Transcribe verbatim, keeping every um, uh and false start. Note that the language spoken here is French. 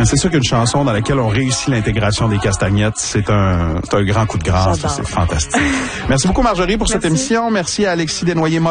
C'est sûr qu'une chanson dans laquelle on réussit l'intégration des castagnettes, c'est un, c'est un grand coup de grâce. C'est fantastique. Merci beaucoup, Marjorie, pour Merci. cette émission. Merci à Alexis Desnoyers.